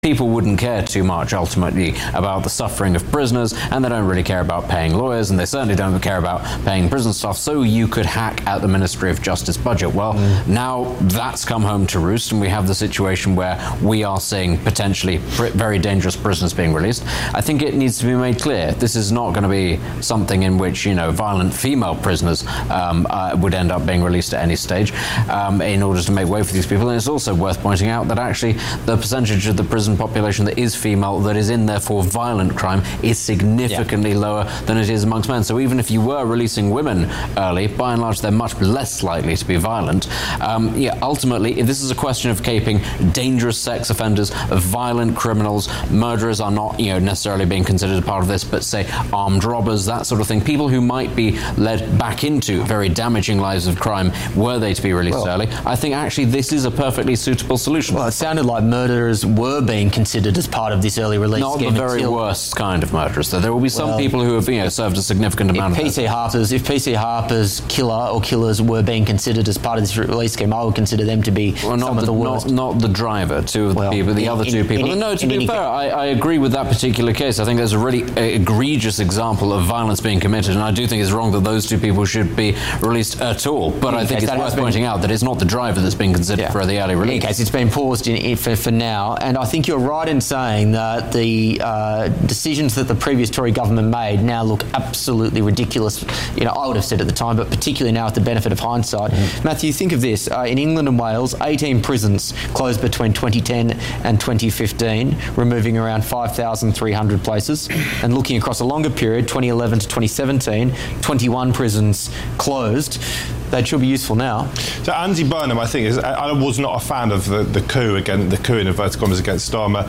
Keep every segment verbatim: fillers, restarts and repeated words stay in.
people wouldn't care too much ultimately about the suffering of prisoners, and they don't really care about paying lawyers, and they certainly don't care about paying prison staff, so you could hack at the Ministry of Justice budget. Well, mm. now that's come home to roost, and we have the situation where we are seeing potentially very dangerous prisoners being released. I think it needs to be made clear this is not going to be something in which, you know, violent female prisoners um, uh, would end up being released at any stage um, in order to make way for these people. And it's also worth pointing out that actually the percentage of the prison population that is female, that is in there for violent crime, is significantly yeah. lower than it is amongst men. So even if you were releasing women early, by and large they're much less likely to be violent. Um, yeah, ultimately, if this is a question of keeping dangerous sex offenders, violent criminals, murderers are not, you know, necessarily being considered a part of this, but say armed robbers, that sort of thing, people who might be led back into very damaging lives of crime were they to be released well, early. I think actually this is a perfectly suitable solution. Well, it sounded like murderers were being considered as part of this early release Not scheme. Not the very until... worst kind of murderers, though. There will be some well, people who have, you know, served a significant amount if of P C Harper's, If P C Harper's killer or killers were being considered as part of this release scheme, I would consider them to be well, some the, of the worst. Not, not the driver, two of well, the people, the in, other in, two people. In, no, to in, be in fair, I, I agree with that particular case. I think there's a really egregious example of violence being committed, and I do think it's wrong that those two people should be released at all. But I think it's worth been, pointing out that it's not the driver that's been considered yeah. for the early release. In any case, it's been paused in, in, for, for now, and I think you're right in saying that the uh, decisions that the previous Tory government made now look absolutely ridiculous. You know, I would have said at the time, but particularly now with the benefit of hindsight. Mm-hmm. Matthew, think of this. Uh, in England and Wales, eighteen prisons closed between twenty ten and twenty fifteen, removing around five thousand three hundred places. And looking across a longer period, twenty eleven to twenty seventeen, twenty-one prisons closed. That should be useful now. So Andy Burnham, I think, is, I was not a fan of the, the coup again, the coup in inverted commas against Starmer.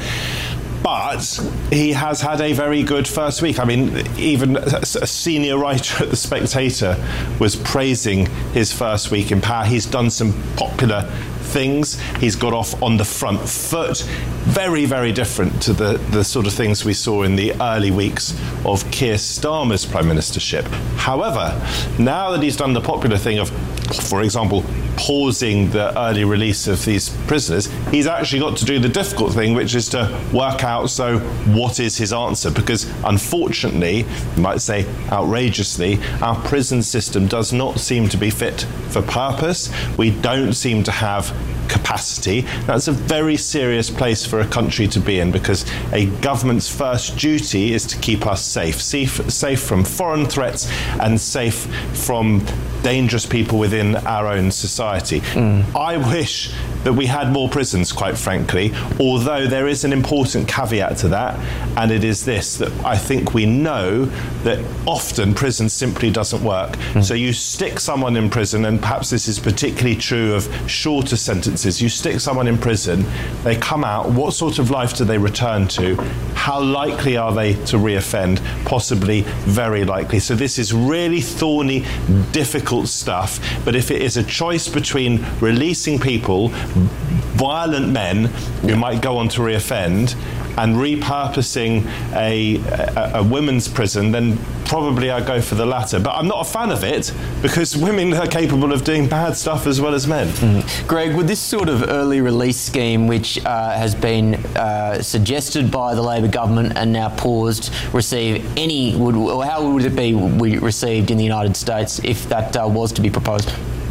But he has had a very good first week. I mean, even a senior writer at The Spectator was praising his first week in power. He's done some popular things. He's got off on the front foot. Very, very different to the, the sort of things we saw in the early weeks of Keir Starmer's prime ministership. However, now that he's done the popular thing of, for example, pausing the early release of these prisoners, he's actually got to do the difficult thing, which is to work out, so what is his answer? Because unfortunately, you might say outrageously, our prison system does not seem to be fit for purpose. We don't seem to have capacity. That's a very serious place for a country to be in, because a government's first duty is to keep us safe, safe, safe from foreign threats and safe from dangerous people within our own society. Mm. I wish that we had more prisons, quite frankly, although there is an important caveat to that, and it is this, that I think we know that often prison simply doesn't work. Mm. So you stick someone in prison, and perhaps this is particularly true of shorter sentences, you stick someone in prison, they come out, what sort of life do they return to? How likely are they to reoffend? Possibly very likely. So this is really thorny, difficult stuff, but if it is a choice between releasing people, violent men who might go on to reoffend, and repurposing a, a, a women's prison, then probably I go for the latter. But I'm not a fan of it, because women are capable of doing bad stuff as well as men. Mm. Greg, would this sort of early release scheme, which uh, has been uh, suggested by the Labor government and now paused, receive any, would, or how would it be received in the United States if that uh, was to be proposed?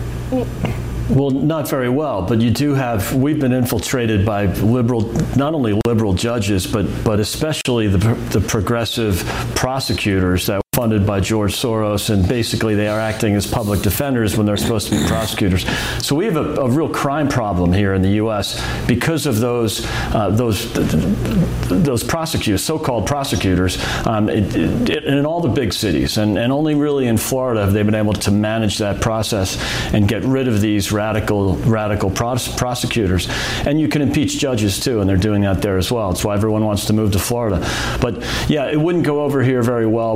Well, not very well, but you do have, we've been infiltrated by liberal, not only liberal judges, but but especially the, the progressive prosecutors that were funded by George Soros, and basically they are acting as public defenders when they're supposed to be prosecutors. So we have a, a real crime problem here in the U S because of those uh, those those prosecutors, so-called prosecutors, um, it, it, in all the big cities, and, and only really in Florida have they been able to manage that process and get rid of these radical radical pros prosecutors. And you can impeach judges too, and they're doing that there as well. That's why everyone wants to move to Florida. But yeah, it wouldn't go over here very well, but I think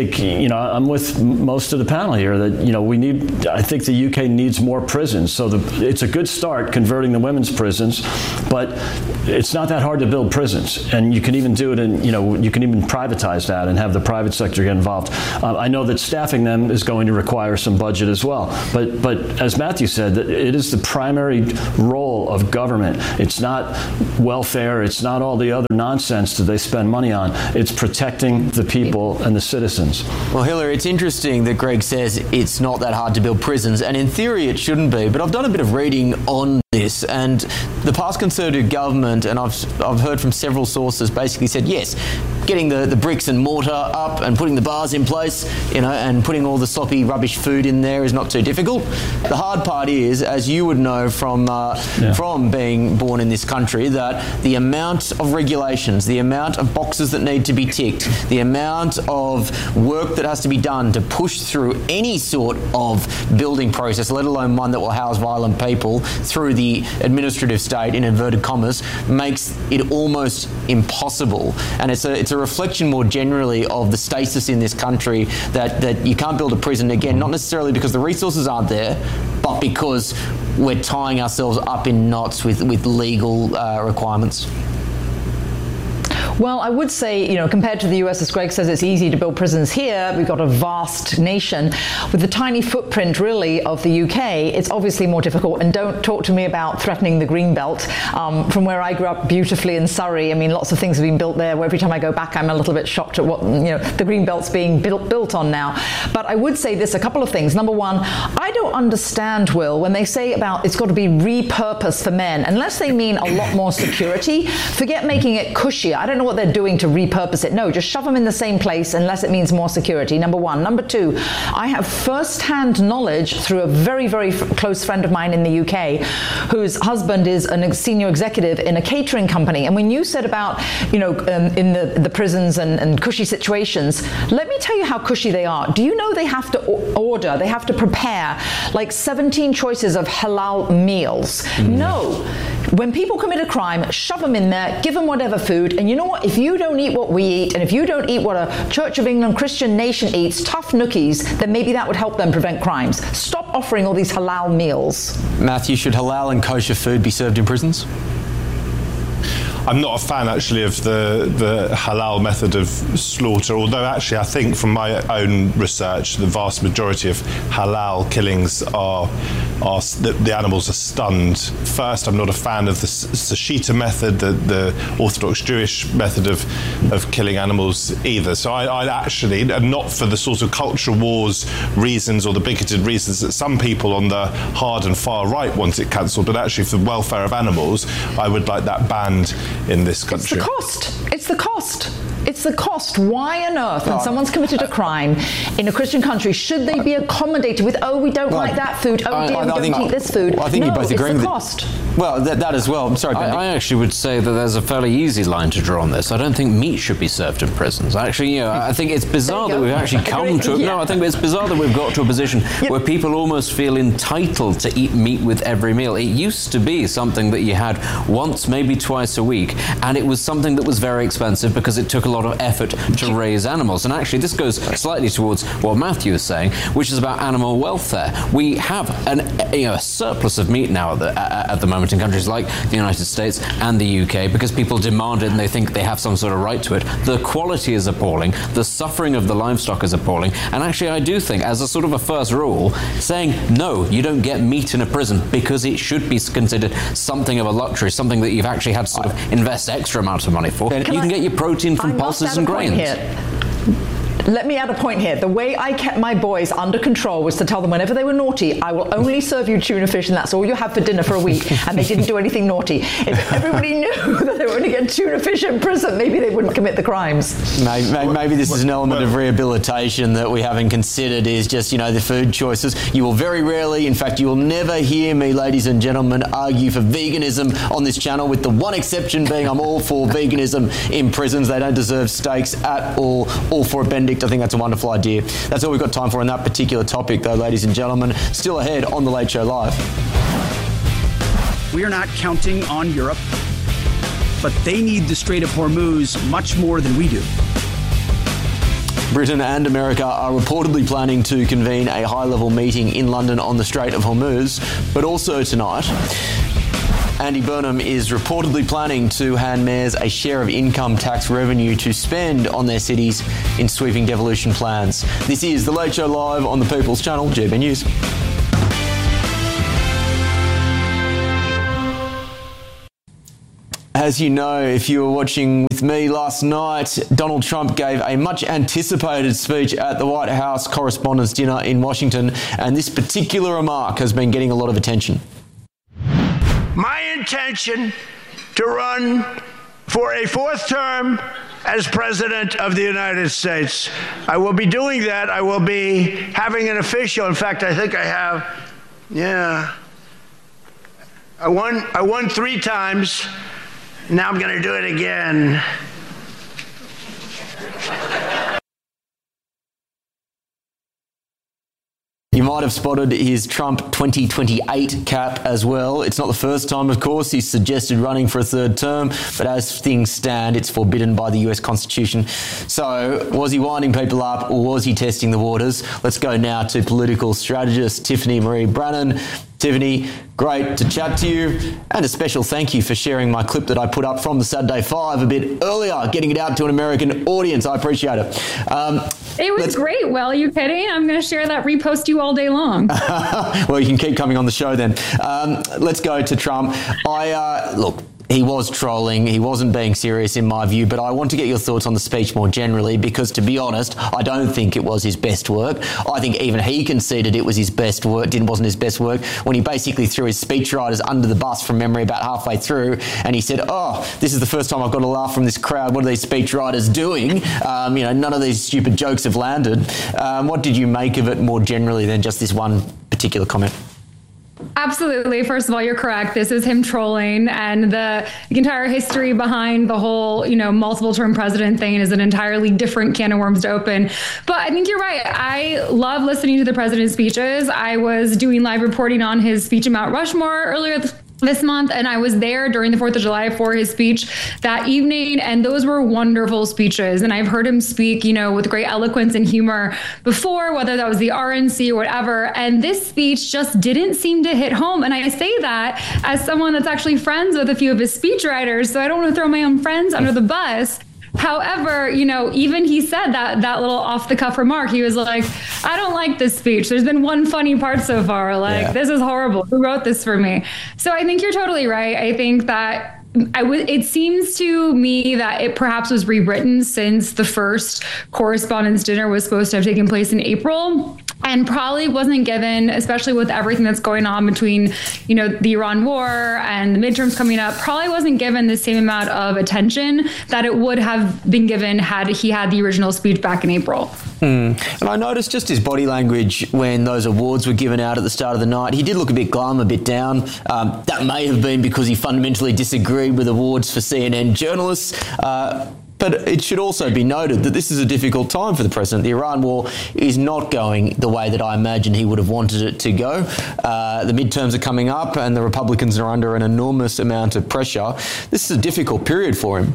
think, you know, I'm with most of the panel here that, you know, we need, I think the U K needs more prisons. So the, it's a good start converting the women's prisons, but it's not that hard to build prisons. And you can even do it in, you know, you can even privatize that and have the private sector get involved. Uh, I know that staffing them is going to require some budget as well. But, but as Matthew said, it is the primary role of government. It's not welfare. It's not all the other nonsense that they spend money on. It's protecting the people and the citizens. Well, Hilary, it's interesting that Greg says it's not that hard to build prisons, and in theory it shouldn't be. But I've done a bit of reading on this, and the past Conservative government, and I've I've heard from several sources, basically said yes, getting the, the bricks and mortar up and putting the bars in place, you know, and putting all the sloppy rubbish food in there is not too difficult. The hard part is, as you would know from uh, yeah. from being born in this country, that the amount of regulations, the amount of boxes that need to be ticked, the amount of work that has to be done to push through any sort of building process, let alone one that will house violent people, through the administrative state, in inverted commas, makes it almost impossible. And it's a it's a reflection more generally of the stasis in this country, that, that you can't build a prison, again, not necessarily because the resources aren't there, but because we're tying ourselves up in knots with, with legal uh, requirements. Well, I would say, you know, compared to the U S, as Greg says, it's easy to build prisons here. We've got a vast nation with the tiny footprint, really, of the U K. It's obviously more difficult. And don't talk to me about threatening the green belt. Um, from where I grew up beautifully in Surrey, I mean, lots of things have been built there. Where every time I go back, I'm a little bit shocked at what, you know, the green belt's being built, built on now. But I would say this, a couple of things. Number one, I don't understand, Will, when they say about it's got to be repurposed for men, unless they mean a lot more security. Forget making it cushier. I don't know what they're doing to repurpose it. No, just shove them in the same place unless it means more security, number one. Number two, I have first-hand knowledge through a very, very f- close friend of mine in the U K whose husband is a senior executive in a catering company. And when you said about, you know, um, in the, the prisons and, and cushy situations, let me tell you how cushy they are. Do you know they have to o- order, they have to prepare like seventeen choices of halal meals? Mm. No. When people commit a crime, shove them in there, give them whatever food, and you know what? If you don't eat what we eat, and if you don't eat what a Church of England Christian nation eats, tough nookies, then maybe that would help them prevent crimes. Stop offering all these halal meals. Matthew, should halal and kosher food be served in prisons? I'm not a fan, actually, of the, the halal method of slaughter, although actually I think from my own research the vast majority of halal killings are, are the, the animals are stunned. First, I'm not a fan of the Sashita method, the, the Orthodox Jewish method of, of killing animals either. So I, I actually, and not for the sort of culture wars reasons or the bigoted reasons that some people on the hard and far right want it cancelled, but actually for the welfare of animals, I would like that banned in this country. It's the cost. It's the cost. It's the cost. Why on earth, when someone's committed a crime in a Christian country, should they be accommodated with, oh, we don't well, like that food, oh, dear, I, I, we I don't think, eat this food? Well, I think no, you both agree it's the with cost. It. Well, that, that as well. I'm sorry, I, I actually would say that there's a fairly easy line to draw on this. I don't think meat should be served in prisons. Actually, you know, I think it's bizarre that we've actually come to... Yeah. No, I think it's bizarre that we've got to a position yeah. where people almost feel entitled to eat meat with every meal. It used to be something that you had once, maybe twice a week, and it was something that was very expensive because it took a lot of effort to raise animals. And actually, this goes slightly towards what Matthew is saying, which is about animal welfare. We have an, you know, a surplus of meat now at the, at the moment in countries like the United States and the U K because people demand it and they think they have some sort of right to it. The quality is appalling. The suffering of the livestock is appalling. And actually, I do think, as a sort of a first rule, saying, no, you don't get meat in a prison because it should be considered something of a luxury, something that you've actually had to sort of invest extra amounts of money for. Can you can I, get your protein from pulses and grains. Here. Let me add a point here. The way I kept my boys under control was to tell them whenever they were naughty, I will only serve you tuna fish and that's all you have for dinner for a week. And they didn't do anything naughty. If everybody knew that they were going to get tuna fish in prison, maybe they wouldn't commit the crimes. Maybe, maybe this is an element of rehabilitation that we haven't considered, is just, you know, the food choices. You will very rarely, in fact, you will never hear me, ladies and gentlemen, argue for veganism on this channel, with the one exception being I'm all for veganism in prisons. They don't deserve steaks at all, all for a Benedict. I think that's a wonderful idea. That's all we've got time for on that particular topic, though, ladies and gentlemen. Still ahead on The Late Show Live. We are not counting on Europe, but they need the Strait of Hormuz much more than we do. Britain and America are reportedly planning to convene a high-level meeting in London on the Strait of Hormuz, but also tonight, Andy Burnham is reportedly planning to hand mayors a share of income tax revenue to spend on their cities in sweeping devolution plans. This is The Late Show Live on the People's Channel, G B News. As you know, if you were watching with me last night, Donald Trump gave a much anticipated speech at the White House Correspondents' Dinner in Washington, and this particular remark has been getting a lot of attention. My intention to run for a fourth term as President of the United States. I will be doing that. I will be having an official, in fact, I think I have, yeah. I won, I won three times. Now I'm going to do it again. You might have spotted his Trump twenty twenty-eight cap as well. It's not the first time, of course, he's suggested running for a third term, but as things stand, it's forbidden by the U S Constitution. So, was he winding people up or was he testing the waters? Let's go now to political strategist Tiffany Marie Brannan. Tiffany, great to chat to you, and a special thank you for sharing my clip that I put up from the Saturday Five a bit earlier, getting it out to an American audience. I appreciate it. Um, it was great. Well, are you kidding? I'm going to share that, repost you all day long. Well, you can keep coming on the show then. Um, let's go to Trump. I uh, look. He was trolling. He wasn't being serious in my view, but I want to get your thoughts on the speech more generally because, to be honest, I don't think it was his best work. I think even he conceded it was his best work, didn't wasn't his best work when he basically threw his speechwriters under the bus from memory about halfway through, and he said, "Oh, this is the first time I've got a laugh from this crowd. What are these speechwriters doing? Um, you know, none of these stupid jokes have landed." Um, what did you make of it more generally than just this one particular comment? Absolutely. First of all, you're correct. This is him trolling, and the, the entire history behind the whole, you know, multiple term president thing is an entirely different can of worms to open. But I think you're right. I love listening to the president's speeches. I was doing live reporting on his speech in Mount Rushmore earlier th- this month, and I was there during the fourth of July for his speech that evening, and those were wonderful speeches. And I've heard him speak, you know, with great eloquence and humor before, whether that was the R N C or whatever. And this speech just didn't seem to hit home. And I say that as someone that's actually friends with a few of his speechwriters, so I don't want to throw my own friends under the bus. However, you know, even he said that that little off the cuff remark. He was like, "I don't like this speech. There's been one funny part so far. Like, yeah. This is horrible. Who wrote this for me?" So I think you're totally right. I think that I w- it seems to me that it perhaps was rewritten since the first Correspondents' Dinner was supposed to have taken place in April. And probably wasn't given, especially with everything that's going on between, you know, the Iran war and the midterms coming up, probably wasn't given the same amount of attention that it would have been given had he had the original speech back in April. Mm. And I noticed just his body language when those awards were given out at the start of the night. He did look a bit glum, a bit down. Um, that may have been because he fundamentally disagreed with awards for C N N journalists. Uh, But it should also be noted that this is a difficult time for the president. The Iran war is not going the way that I imagine he would have wanted it to go. Uh, the midterms are coming up and the Republicans are under an enormous amount of pressure. This is a difficult period for him.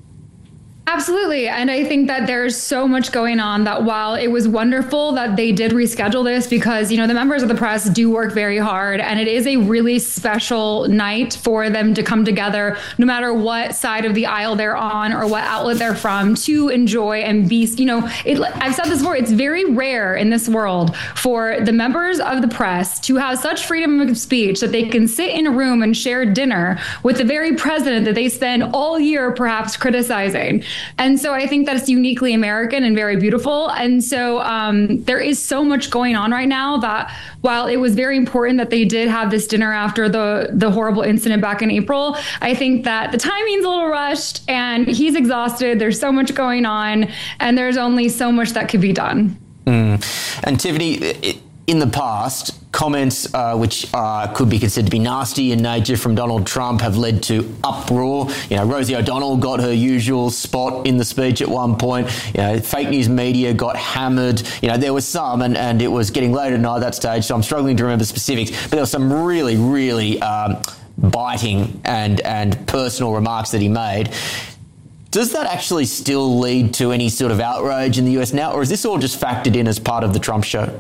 Absolutely. And I think that there's so much going on that while it was wonderful that they did reschedule this because, you know, the members of the press do work very hard and it is a really special night for them to come together, no matter what side of the aisle they're on or what outlet they're from, to enjoy and be, you know, it, I've said this before, it's very rare in this world for the members of the press to have such freedom of speech that they can sit in a room and share dinner with the very president that they spend all year perhaps criticizing. And so I think that's uniquely American and very beautiful. And so um, there is so much going on right now that while it was very important that they did have this dinner after the, the horrible incident back in April, I think that the timing's a little rushed and he's exhausted. There's so much going on and there's only so much that could be done. Mm. And Tiffany, it, in the past, comments uh, which uh, could be considered to be nasty in nature from Donald Trump have led to uproar. You know, Rosie O'Donnell got her usual spot in the speech at one point. You know, fake news media got hammered. You know, there was some, and, and it was getting late at night at that stage, so I'm struggling to remember specifics, but there was some really, really um, biting and, and personal remarks that he made. Does that actually still lead to any sort of outrage in the U S now, or is this all just factored in as part of the Trump show?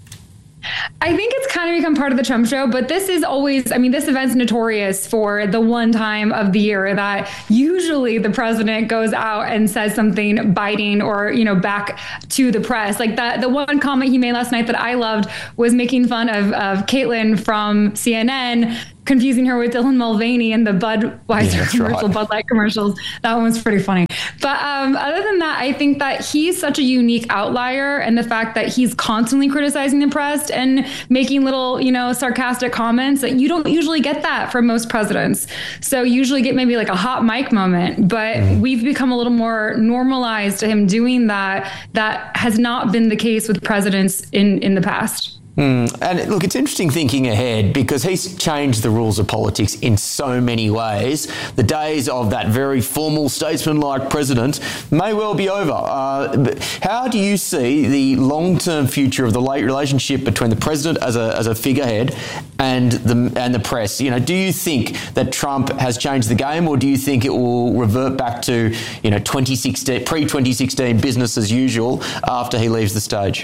I think it's kind of become part of the Trump show, but this is always, I mean, this event's notorious for the one time of the year that usually the president goes out and says something biting or, you know, back to the press. Like that, the one comment he made last night that I loved was making fun of, of Caitlyn from C N N, confusing her with Dylan Mulvaney in the Budweiser yeah, commercial, right. Bud Light commercials. That one was pretty funny. But um, other than that, I think that he's such a unique outlier, and the fact that he's constantly criticizing the press and making little, you know, sarcastic comments that you don't usually get that from most presidents. So you usually get maybe like a hot mic moment, but mm-hmm. we've become a little more normalized to him doing that. That has not been the case with presidents in, in the past. Mm. And look, it's interesting thinking ahead because he's changed the rules of politics in so many ways. The days of that very formal statesman-like president may well be over. Uh, but how do you see the long-term future of the late relationship between the president as a as a figurehead and the and the press? You know, do you think that Trump has changed the game, or do you think it will revert back to, you know, twenty sixteen, pre twenty sixteen business as usual after he leaves the stage?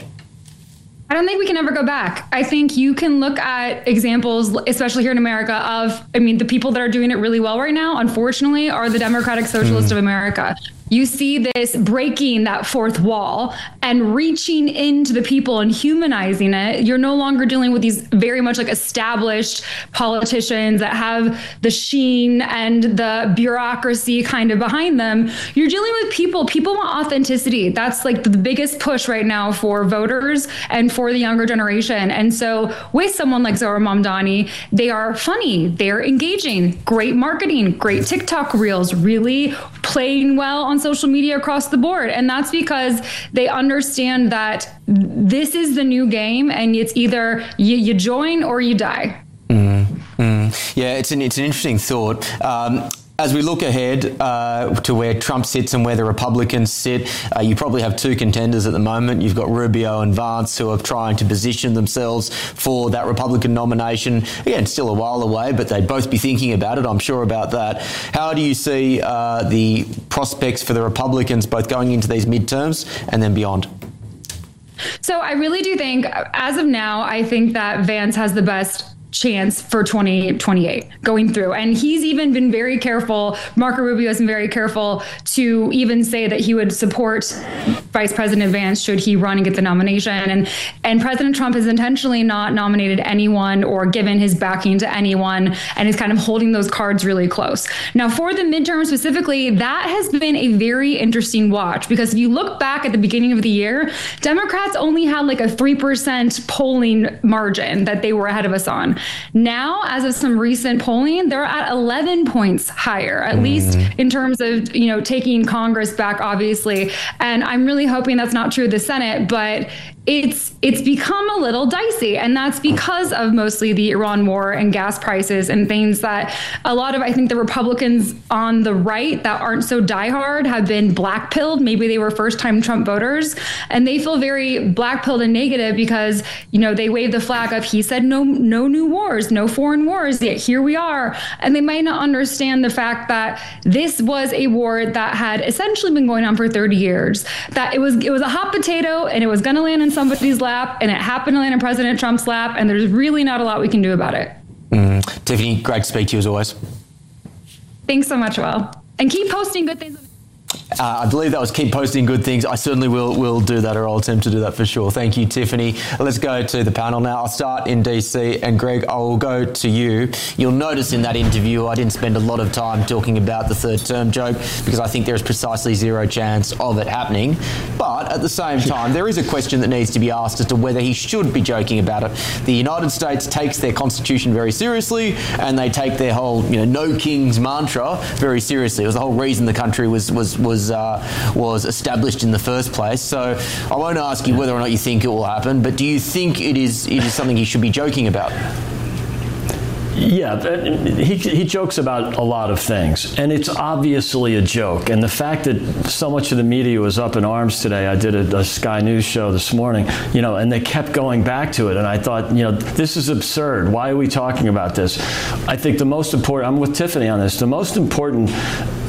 I don't think we can ever go back. I think you can look at examples, especially here in America, of, I mean, the people that are doing it really well right now, unfortunately, are the Democratic Socialists mm. of America. You see this breaking that fourth wall and reaching into the people and humanizing it. You're no longer dealing with these very much like established politicians that have the sheen and the bureaucracy kind of behind them. You're dealing with people. People want authenticity. That's like the biggest push right now for voters and for the younger generation. And so with someone like Zohran Mamdani, they are funny, they're engaging, great marketing, great TikTok reels, really playing well on social media across the board. And that's because they understand that this is the new game, and it's either you, you join or you die. Mm, mm. Yeah, it's an, it's an interesting thought. Um, As we look ahead uh, to where Trump sits and where the Republicans sit, uh, you probably have two contenders at the moment. You've got Rubio and Vance, who are trying to position themselves for that Republican nomination. Again, still a while away, but they'd both be thinking about it, I'm sure about that. How do you see uh, the prospects for the Republicans both going into these midterms and then beyond? So I really do think, as of now, I think that Vance has the best chance for twenty twenty-eight going through. And he's even been very careful. Marco Rubio has been very careful to even say that he would support Vice President Vance should he run and get the nomination. And, and President Trump has intentionally not nominated anyone or given his backing to anyone, and is kind of holding those cards really close. Now, for the midterm specifically, that has been a very interesting watch, because if you look back at the beginning of the year, Democrats only had like a three percent polling margin that they were ahead of us on. Now, as of some recent polling, they're at eleven points higher, at mm. least in terms of, you know, taking Congress back, obviously. And I'm really hoping that's not true of the Senate, but it's it's become a little dicey. And that's because of mostly the Iran war and gas prices and things that a lot of, I think, the Republicans on the right that aren't so diehard have been black-pilled. Maybe they were first-time Trump voters, and they feel very black-pilled and negative because, you know, they wave the flag of, he said no, no new wars, no foreign wars, yet here we are. And they might not understand the fact that this was a war that had essentially been going on for thirty years, that it was it was a hot potato and it was going to land in somebody's lap, and it happened to land in President Trump's lap, and there's really not a lot we can do about it. Mm. Tiffany, great to speak to you as always. Thanks so much, Will. And keep posting good things. Uh, I believe that was keep posting good things. I certainly will will do that, or I'll attempt to do that for sure. Thank you, Tiffany. Let's go to the panel now. I'll start in D C, and Greg, I will go to you. You'll notice in that interview I didn't spend a lot of time talking about the third term joke, because I think there is precisely zero chance of it happening. But at the same time, there is a question that needs to be asked as to whether he should be joking about it. The United States takes their constitution very seriously, and they take their whole, you know, no kings mantra very seriously. It was the whole reason the country was was was uh, was established in the first place. So I won't ask you whether or not you think it will happen, but do you think it is it is something he should be joking about? Yeah, he, he jokes about a lot of things, and it's obviously a joke. And the fact that so much of the media was up in arms today, I did a, a Sky News show this morning, you know, and they kept going back to it. And I thought, you know, this is absurd. Why are we talking about this? I think the most important, I'm with Tiffany on this, the most important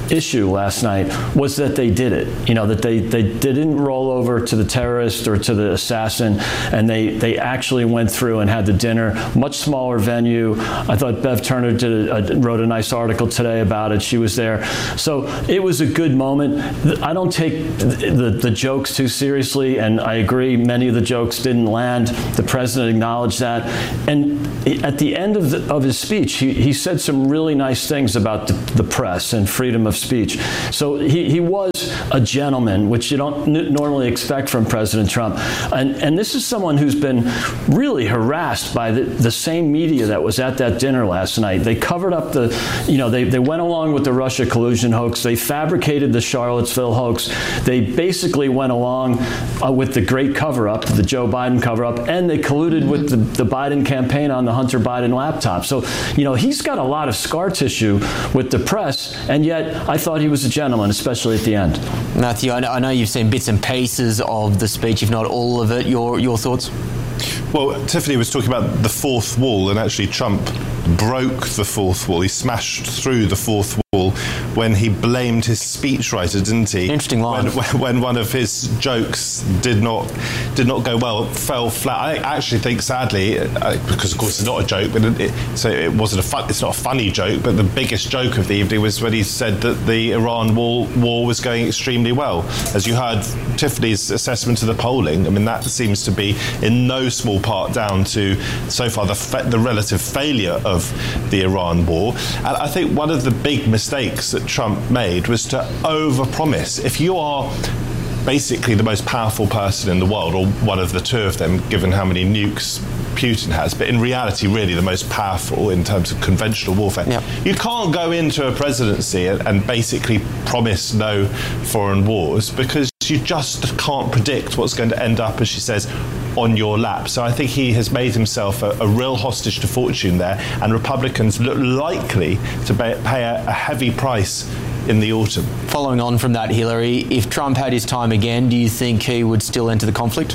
issue last night was that they did it. You know, that they, they didn't roll over to the terrorist or to the assassin, and they, they actually went through and had the dinner. Much smaller venue. I thought Bev Turner did a, wrote a nice article today about it. She was there. So it was a good moment. I don't take the, the, the jokes too seriously, and I agree many of the jokes didn't land. The president acknowledged that. And at the end of, the, of his speech, he, he said some really nice things about the, the press and freedom of speech. So he, he was a gentleman, which you don't n- normally expect from President Trump. And, and this is someone who's been really harassed by the, the same media that was at that dinner last night. They covered up the, you know, they, they went along with the Russia collusion hoax. They fabricated the Charlottesville hoax. They basically went along uh, with the great cover-up, the Joe Biden cover-up, and they colluded with the, the Biden campaign on the Hunter Biden laptop. So, you know, he's got a lot of scar tissue with the press, and yet I thought he was a gentleman, especially at the end. Matthew, I know, I know you've seen bits and pieces of the speech, if not all of it. Your your thoughts? Well, Tiffany was talking about the fourth wall, and actually Trump broke the fourth wall. He smashed through the fourth wall when he blamed his speechwriter, didn't he? Interesting line. When, when one of his jokes did not did not go well, fell flat. I actually think, sadly, uh, because of course it's not a joke, but it, so it wasn't a fun, it's not a funny joke. But the biggest joke of the evening was when he said that the Iran war, war was going extremely well. As you heard Tiffany's assessment of the polling, I mean that seems to be in no small part down to so far the fa- the relative failure of the Iran war. And I think one of the big mistakes that Trump made was to overpromise. If you are basically the most powerful person in the world, or one of the two of them, given how many nukes Putin has, but in reality really the most powerful in terms of conventional warfare, yep. You can't go into a presidency and, and basically promise no foreign wars, because you just can't predict what's going to end up, as she says, on your lap. So I think he has made himself a, a real hostage to fortune there, and Republicans look likely to pay, pay a, a heavy price in the autumn. Following on from that, Hillary, if Trump had his time again, do you think he would still enter the conflict?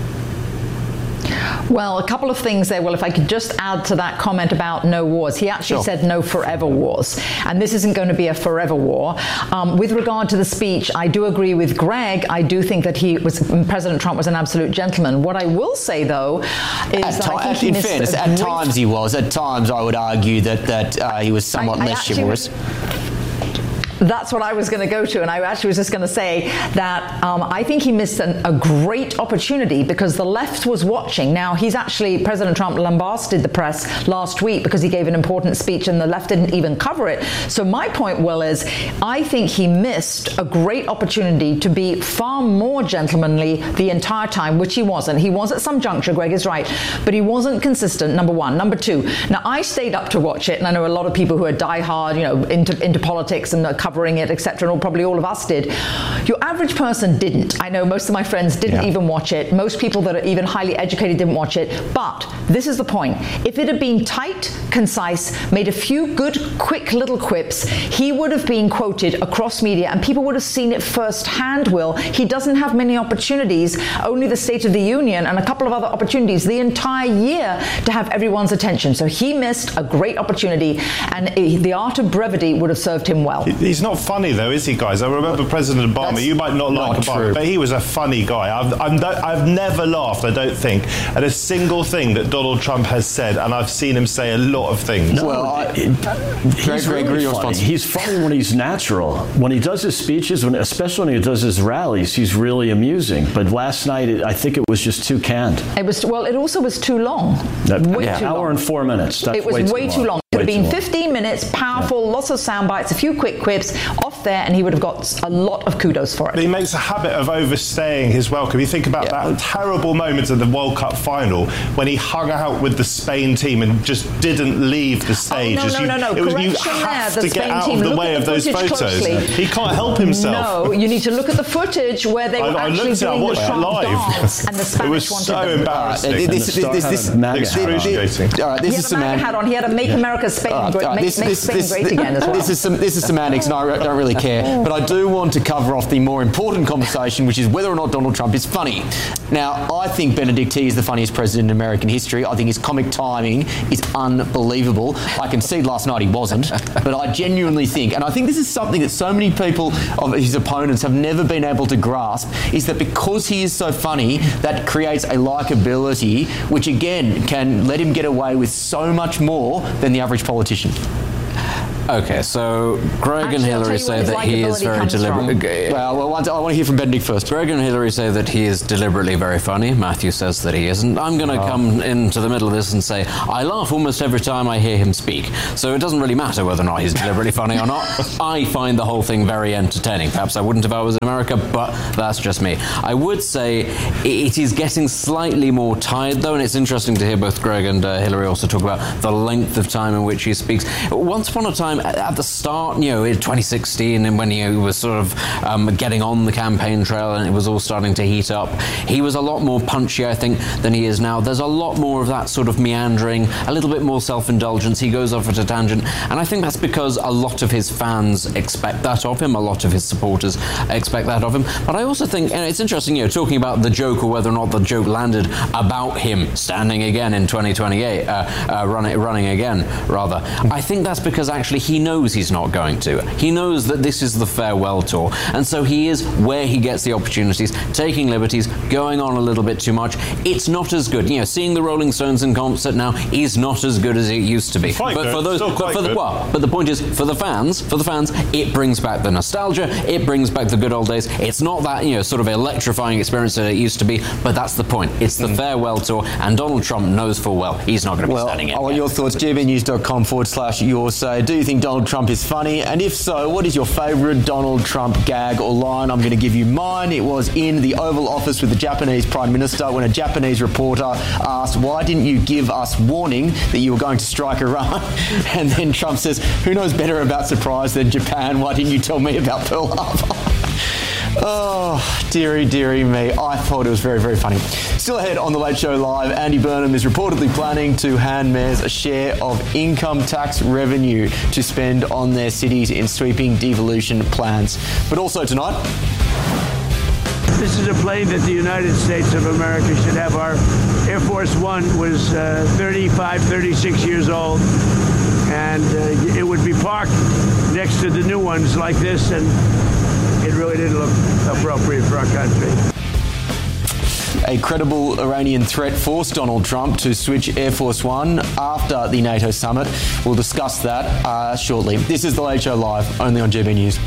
Well, a couple of things there. Well, if I could just add to that comment about no wars. He actually sure. said no forever wars. And this isn't going to be a forever war. Um, with regard to the speech, I do agree with Greg. I do think that he was, President Trump was an absolute gentleman. What I will say, though, is at that t- I think he in missed fairness, at times he was. At times I would argue that, that uh, he was somewhat I, I less chivalrous. That's what I was going to go to, and I actually was just going to say that um, I think he missed an, a great opportunity because the left was watching. Now, he's actually, President Trump lambasted the press last week because he gave an important speech and the left didn't even cover it. So my point, Will, is I think he missed a great opportunity to be far more gentlemanly the entire time, which he wasn't. He was at some juncture, Greg is right, but he wasn't consistent, number one. Number two, now I stayed up to watch it, and I know a lot of people who are diehard, you know, into, into politics and are covering it, et cetera, and probably all of us did. Your average person didn't. I know most of my friends didn't yeah. even watch it. Most people that are even highly educated didn't watch it. But this is the point. If it had been tight, concise, made a few good, quick little quips, he would have been quoted across media and people would have seen it firsthand, Will. He doesn't have many opportunities, only the State of the Union and a couple of other opportunities the entire year to have everyone's attention. So he missed a great opportunity, and the art of brevity would have served him well. He's not funny though, is he, guys? I remember President Obama. That's you might not like Obama, true. But he was a funny guy. I've, I'm, I've never laughed, I don't think, at a single thing that Donald Trump has said, and I've seen him say a lot of things. No, well, I, he's really really funny. He's funny when he's natural. When he does his speeches, when, especially when he does his rallies, he's really amusing. But last night, it, I think it was just too canned. It was well. It also was too long. That, way yeah, too hour long. and four minutes. That's it was way too way long. too long. It would have been fifteen minutes, powerful, yeah. lots of sound bites, a few quick quips off there, and he would have got a lot of kudos for it. But he makes a habit of overstaying his welcome. You think about yeah. that terrible moment of the World Cup final when he hung out with the Spain team and just didn't leave the stage. Oh, no, no, you, no, no. It was, Correction you have there. to The get Spain out team. of the Look way at of the those photos. closely. He can't help himself. No, you need to look at the footage where they I, were I actually looked doing at, I watched the it live. dance, and the Spanish it was wanted so them. embarrassing. Uh, this, this, this, this, excruciating. All right, this he is had a MAGA hat on. He had a Make yeah. America America Spain uh, great, uh, make, this, make this, Spain this, great this, again as well. This is some this is semantics, and I don't really care. But I do want to cover off the more important conversation, which is whether or not Donald Trump is funny. Now, I think Benedict T is the funniest president in American history. I think his comic timing is unbelievable. I concede last night he wasn't, but I genuinely think, and I think this is something that so many people of his opponents have never been able to grasp, is that because he is so funny, that creates a likability which again can let him get away with so much more than the average politician. Okay, so Greg Actually, and I'll tell Hillary you say where his that he is likability very comes deliberate. from. Well, well I want to hear from Benedict first. Greg and Hillary say that he is deliberately very funny. Matthew says that he isn't. I'm going to Oh. come into the middle of this and say I laugh almost every time I hear him speak. So it doesn't really matter whether or not he's deliberately funny or not. I find the whole thing very entertaining. Perhaps I wouldn't if I was in America, but that's just me. I would say it is getting slightly more tired, though, and it's interesting to hear both Greg and uh, Hillary also talk about the length of time in which he speaks. Once upon a time, at the start, you know, in twenty sixteen, and when he was sort of um, getting on the campaign trail and it was all starting to heat up, he was a lot more punchy, I think, than he is now. There's a lot more of that sort of meandering, a little bit more self-indulgence. He goes off at a tangent, and I think that's because a lot of his fans expect that of him, a lot of his supporters expect that of him. But I also think, and it's interesting, you know, talking about the joke or whether or not the joke landed about him standing again in twenty twenty-eight, uh, uh, running, running again, rather. I think that's because actually he knows he's not going to. He knows that this is the farewell tour, and so he is where he gets the opportunities, taking liberties, going on a little bit too much. It's not as good. You know, seeing the Rolling Stones in concert now is not as good as it used to be. Quite but good. for those, Still but quite for the, good. well, but the point is, for the fans, for the fans, it brings back the nostalgia. It brings back the good old days. It's not that, you know, sort of electrifying experience that it used to be, but that's the point. It's the farewell tour, and Donald Trump knows full well he's not going to be Well, standing in. I want your thoughts. g b news dot com forward slash your say. Do you think Donald Trump is funny? And if so, what is your favourite Donald Trump gag or line? I'm going to give you mine. It was in the Oval Office with the Japanese Prime Minister when a Japanese reporter asked, why didn't you give us warning that you were going to strike Iran? And then Trump says, who knows better about surprise than Japan? Why didn't you tell me about Pearl Harbor? Oh, dearie, dearie me. I thought it was very, very funny. Still ahead on The Late Show Live, Andy Burnham is reportedly planning to hand mayors a share of income tax revenue to spend on their cities in sweeping devolution plans. But also tonight... This is a plane that the United States of America should have. Our Air Force One was uh, thirty-five, thirty-six years old, and uh, it would be parked next to the new ones like this, and it really didn't look appropriate for our country. A credible Iranian threat forced Donald Trump to switch Air Force One after the NATO summit. We'll discuss that uh, shortly. This is The Late Show Live, only on G B News.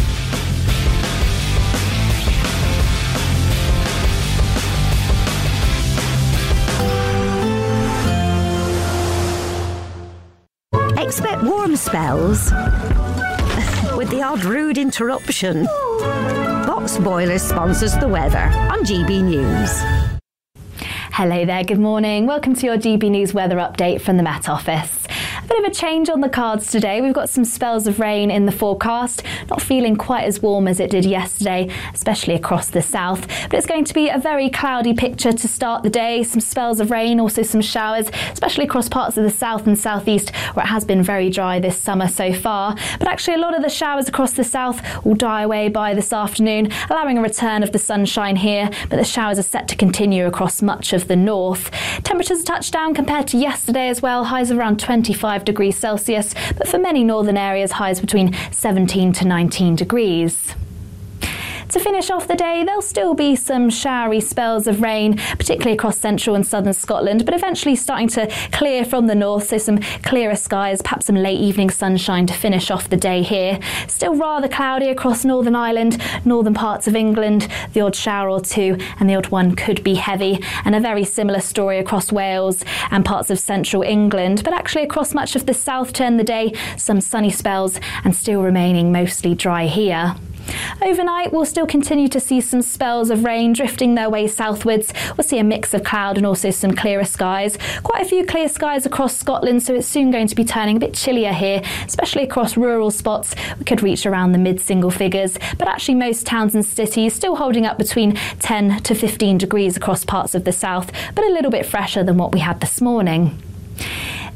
Expect warm spells with the odd rude interruption. Box Boilers sponsors the weather on G B News. Hello there, good morning. Welcome to your G B News weather update from the Met Office. A bit of a change on the cards today. We've got some spells of rain in the forecast. Not feeling quite as warm as it did yesterday, especially across the south. But it's going to be a very cloudy picture to start the day. Some spells of rain, also some showers, especially across parts of the south and southeast where it has been very dry this summer so far. But actually a lot of the showers across the south will die away by this afternoon, allowing a return of the sunshine here. But the showers are set to continue across much of the north. Temperatures a touch down compared to yesterday as well. Highs around twenty-five degrees Celsius, but for many northern areas, highs between seventeen to nineteen degrees. To finish off the day, there'll still be some showery spells of rain, particularly across central and southern Scotland, but eventually starting to clear from the north, so some clearer skies, perhaps some late evening sunshine to finish off the day here. Still rather cloudy across Northern Ireland, northern parts of England, the odd shower or two, and the odd one could be heavy, and a very similar story across Wales and parts of central England, but actually across much of the south to end the day, some sunny spells and still remaining mostly dry here. Overnight, we'll still continue to see some spells of rain drifting their way southwards. We'll see a mix of cloud and also some clearer skies. Quite a few clear skies across Scotland, so it's soon going to be turning a bit chillier here, especially across rural spots. We could reach around the mid-single figures, but actually most towns and cities still holding up between ten to fifteen degrees across parts of the south, but a little bit fresher than what we had this morning.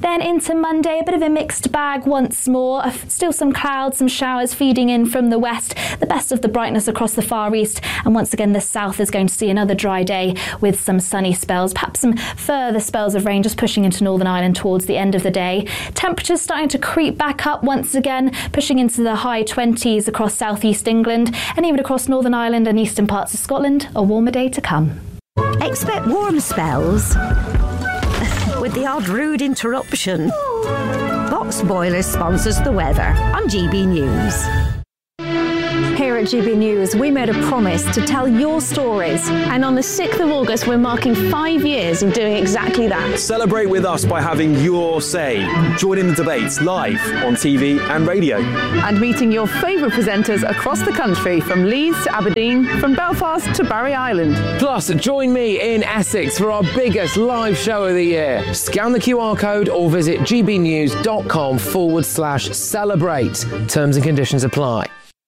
Then into Monday, a bit of a mixed bag once more. Still some clouds, some showers feeding in from the west, the best of the brightness across the far east. And once again, the south is going to see another dry day with some sunny spells, perhaps some further spells of rain just pushing into Northern Ireland towards the end of the day. Temperatures starting to creep back up once again, pushing into the high twenties across southeast England and even across Northern Ireland and eastern parts of Scotland. A warmer day to come. Expect warm spells with the odd rude interruption. Box Boilers sponsors the weather on G B News. Here at G B News, we made a promise to tell your stories. And on the sixth of August, we're marking five years of doing exactly that. Celebrate with us by having your say. Join in the debates live on T V and radio. And meeting your favourite presenters across the country, from Leeds to Aberdeen, from Belfast to Barry Island. Plus, join me in Essex for our biggest live show of the year. Scan the Q R code or visit gbnews.com forward slash celebrate. Terms and conditions apply.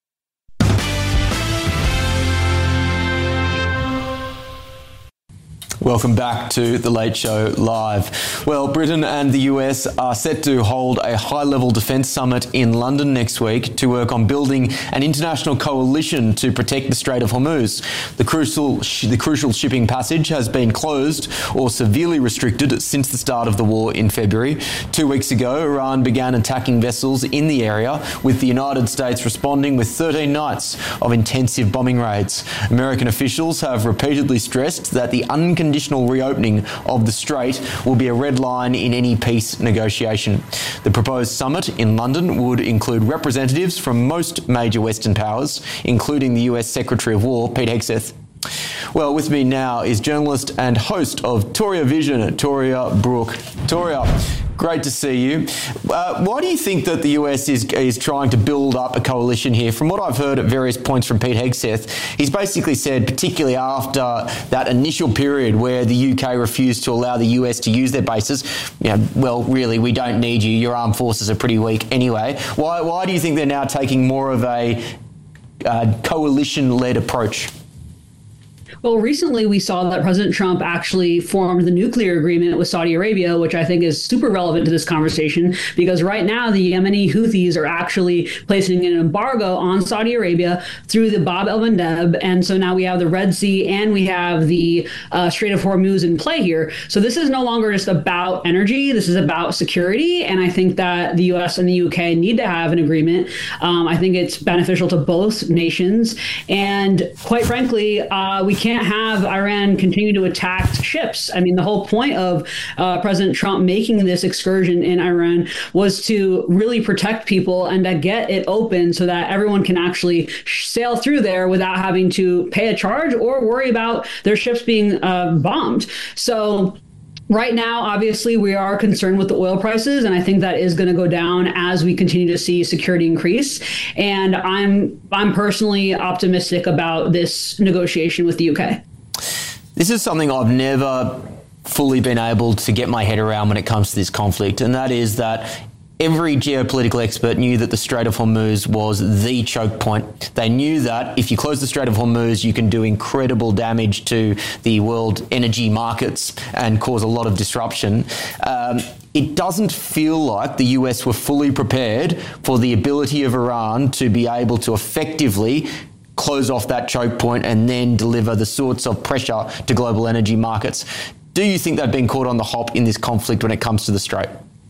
Welcome back to The Late Show Live. Well, Britain and the U S are set to hold a high-level defence summit in London next week to work on building an international coalition to protect the Strait of Hormuz. The crucial, the crucial shipping passage has been closed or severely restricted since the start of the war in February. Two weeks ago, Iran began attacking vessels in the area, with the United States responding with thirteen nights of intensive bombing raids. American officials have repeatedly stressed that the unconditional Conditional reopening of the strait will be a red line in any peace negotiation. The proposed summit in London would include representatives from most major Western powers, including the U S Secretary of War, Pete Hegseth. Well, with me now is journalist and host of Toria Vision, Toria Brooke. Toria, great to see you. Uh, why do you think that the U S is, is trying to build up a coalition here? From what I've heard at various points from Pete Hegseth, he's basically said, particularly after that initial period where the U K refused to allow the U S to use their bases, you know, well, really, we don't need you. Your armed forces are pretty weak anyway. Why, why do you think they're now taking more of a uh, coalition-led approach? Well, recently we saw that President Trump actually formed the nuclear agreement with Saudi Arabia, which I think is super relevant to this conversation, because right now the Yemeni Houthis are actually placing an embargo on Saudi Arabia through the Bab el-Mandeb. And so now we have the Red Sea and we have the uh, Strait of Hormuz in play here. So this is no longer just about energy. This is about security. And I think that the U S and the U K need to have an agreement. Um, I think it's beneficial to both nations. And quite frankly, uh, we can't have Iran continue to attack ships. I mean, the whole point of uh, President Trump making this excursion in Iran was to really protect people and to get it open so that everyone can actually sail through there without having to pay a charge or worry about their ships being uh, bombed. So right now, obviously, we are concerned with the oil prices, and I think that is going to go down as we continue to see security increase. And I'm I'm personally optimistic about this negotiation with the U K. This is something I've never fully been able to get my head around when it comes to this conflict, and that is that every geopolitical expert knew that the Strait of Hormuz was the choke point. They knew that if you close the Strait of Hormuz, you can do incredible damage to the world energy markets and cause a lot of disruption. Um, it doesn't feel like the U S were fully prepared for the ability of Iran to be able to effectively close off that choke point and then deliver the sorts of pressure to global energy markets. Do you think they've been caught on the hop in this conflict when it comes to the Strait?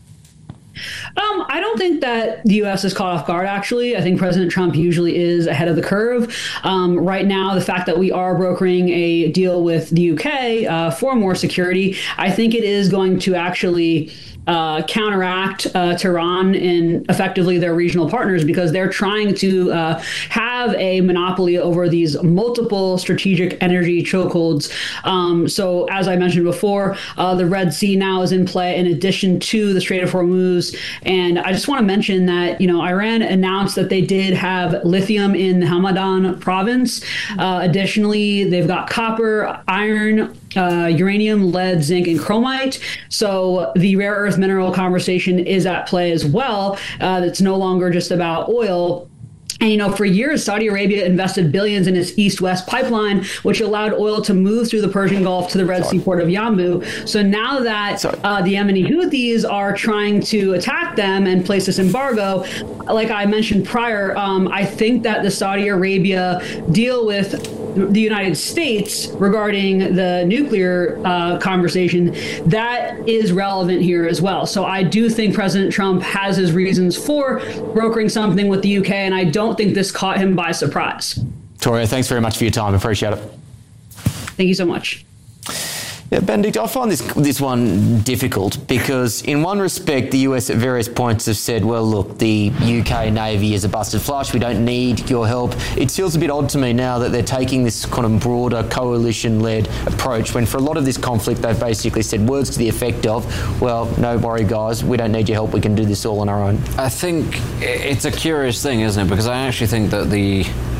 Um, I don't think that the U S is caught off guard, actually. I think President Trump usually is ahead of the curve. Um, right now, the fact that we are brokering a deal with the U K uh, for more security, I think it is going to actually Uh, counteract uh, Tehran and effectively their regional partners, because they're trying to uh, have a monopoly over these multiple strategic energy chokeholds. Um, so as I mentioned before, uh, the Red Sea now is in play in addition to the Strait of Hormuz. And I just want to mention that, you know, Iran announced that they did have lithium in the Hamadan province. Uh, additionally, they've got copper, iron, Uh, uranium, lead, zinc, and chromite. So the rare earth mineral conversation is at play as well. Uh, it's no longer just about oil. And, you know, for years, Saudi Arabia invested billions in its east-west pipeline, which allowed oil to move through the Persian Gulf to the Red Sea port of Yanbu. So now that uh, the Yemeni Houthis are trying to attack them and place this embargo, like I mentioned prior, um, I think that the Saudi Arabia deal with the United States regarding the nuclear uh, conversation, that is relevant here as well. So I do think President Trump has his reasons for brokering something with the U K, and I don't think this caught him by surprise. Toria, thanks very much for your time. Appreciate it. Thank you so much. Yeah, Benedict, I find this this one difficult because in one respect, the U S at various points have said, well, look, the U K Navy is a busted flush. We don't need your help. It feels a bit odd to me now that they're taking this kind of broader coalition-led approach when for a lot of this conflict, they've basically said words to the effect of, well, no worry, guys, we don't need your help. We can do this all on our own. I think it's a curious thing, isn't it? Because I actually think that the...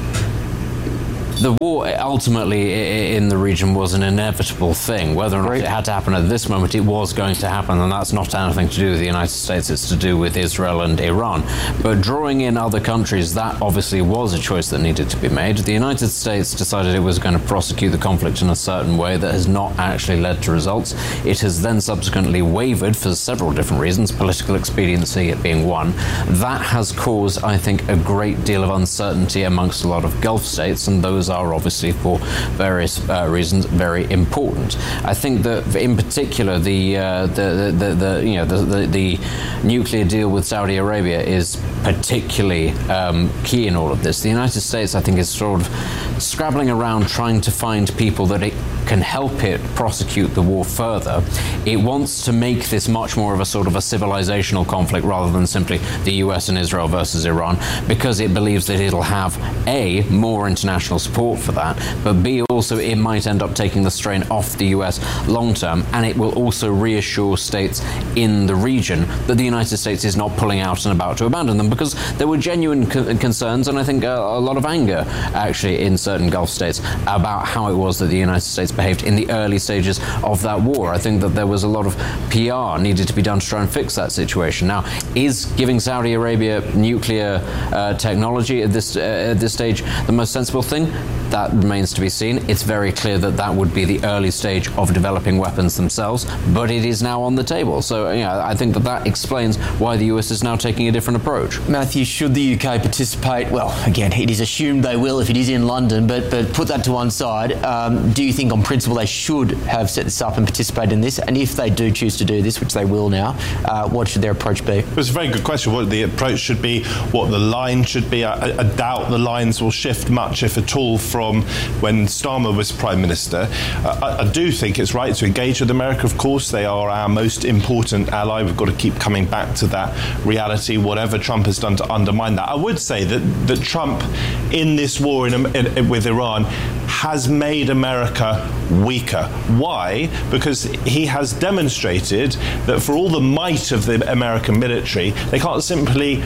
The war ultimately in the region was an inevitable thing. Whether or not it had to happen at this moment, it was going to happen, and that's not anything to do with the United States, it's to do with Israel and Iran. But drawing in other countries, that obviously was a choice that needed to be made. The United States decided it was going to prosecute the conflict in a certain way that has not actually led to results. It has then subsequently wavered for several different reasons, political expediency being one. That has caused, I think, a great deal of uncertainty amongst a lot of Gulf states, and those are obviously for various uh, reasons very important. I think that in particular the uh, the, the, the you know the, the, the nuclear deal with Saudi Arabia is particularly um, key in all of this. The United States, I think, is sort of scrabbling around trying to find people that it can help it prosecute the war further. It wants to make this much more of a sort of a civilizational conflict rather than simply the U S and Israel versus Iran, because it believes that it'll have A, more international support for that, but B, also it might end up taking the strain off the U S long term, and it will also reassure states in the region that the United States is not pulling out and about to abandon them, because there were genuine co- concerns and I think a, a lot of anger actually in certain Gulf states about how it was that the United States behaved in the early stages of that war. I think that there was a lot of P R needed to be done to try and fix that situation. Now, is giving Saudi Arabia nuclear uh, technology at this uh, at this stage the most sensible thing? That remains to be seen. It's very clear that that would be the early stage of developing weapons themselves, but it is now on the table. So, you know, I think that that explains why the U S is now taking a different approach. Matthew, should the U K participate? Well, again, it is assumed they will if it is in London, but but put that to one side. Um, do you think on principle they should have set this up and participate in this? And if they do choose to do this, which they will now, uh, what should their approach be? It's a very good question. What the approach should be, what the line should be. I, I doubt the lines will shift much, if at all, from when Starmer was Prime Minister. Uh, I, I do think it's right to engage with America, of course. They are our most important ally. We've got to keep coming back to that reality, whatever Trump has done to undermine that. I would say that, that Trump, in this war in, in, with Iran, has made America weaker. Why? Because he has demonstrated that for all the might of the American military, they can't simply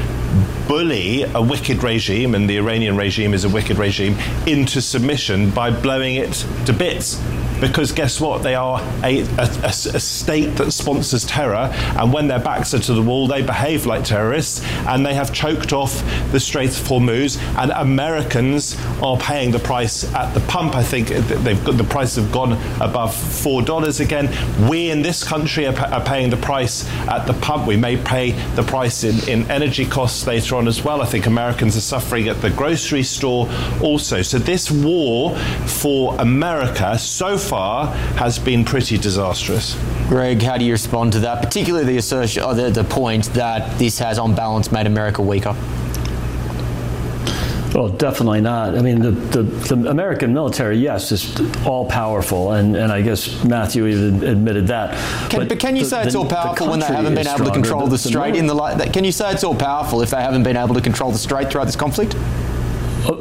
bully a wicked regime, and the Iranian regime is a wicked regime, into submission by blowing it to bits. Because guess what? They are a, a, a, a state that sponsors terror, and when their backs are to the wall, they behave like terrorists, and they have choked off the Strait of Hormuz, and Americans are paying the price at the pump. I think they've got the price have gone above four dollars again. We in this country are, are paying the price at the pump. We may pay the price in, in energy costs later on as well. I think Americans are suffering at the grocery store also. So this war for America so far far has been pretty disastrous. Greg, how do you respond to that, particularly the assertion, or the, the point that this has on balance made America weaker? Well, definitely not. I mean, the, the, the American military, yes, is all-powerful, and, and I guess Matthew even admitted that. Can, but, but can you the, say it's all-powerful when they haven't been able stronger. to control the, the Strait? In the Can you say it's all-powerful if they haven't been able to control the Strait throughout this conflict? Uh,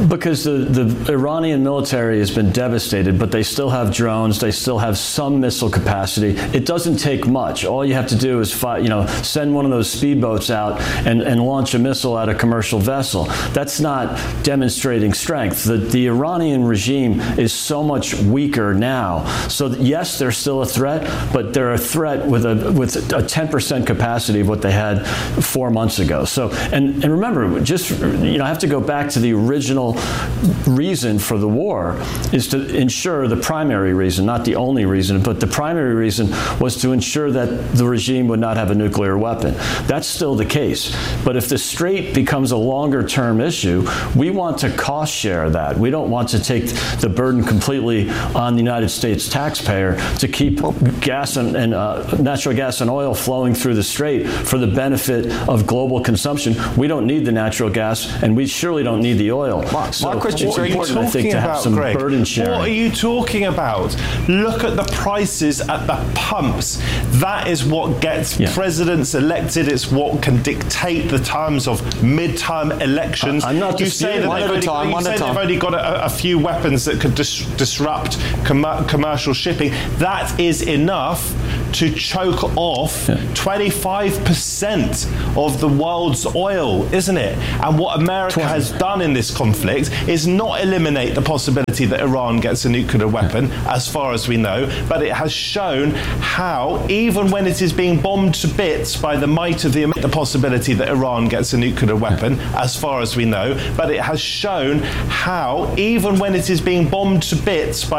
Because the, the Iranian military has been devastated, but they still have drones, they still have some missile capacity. It doesn't take much. All you have to do is fi- you know, send one of those speedboats out and, and launch a missile at a commercial vessel. That's not demonstrating strength. The, the Iranian regime is so much weaker now. So that, yes, they're still a threat, but they're a threat with a with a ten percent capacity of what they had four months ago. So, and, and remember, just, you know, I have to go back to the original reason for the war is to ensure, the primary reason, not the only reason, but the primary reason was to ensure that the regime would not have a nuclear weapon. That's still the case. But if the Strait becomes a longer term issue, we want to cost share that. We don't want to take the burden completely on the United States taxpayer to keep gas and, and uh, natural gas and oil flowing through the Strait for the benefit of global consumption. We don't need the natural gas, and we surely don't need the oil. My, so my question it's is, important, I think, to have about, some Greg? burden sharing. What are you talking about? Look at the prices at the pumps. That is what gets yeah. presidents elected. It's what can dictate the terms of midterm elections. I'm not you say that one they've, at a only, time, you one say at a they've time. only got a, a few weapons that could dis- disrupt com- commercial shipping. That is enough to choke off yeah. twenty-five percent of the world's oil, isn't it? And what America twenty has done in this conflict is not eliminate the possibility that Iran gets a nuclear weapon, as far as we know, but it has shown how, even when it is being bombed to bits by the might of the, the possibility that Iran gets a nuclear weapon, as far as we know, but it has shown how, even when it is being bombed to bits by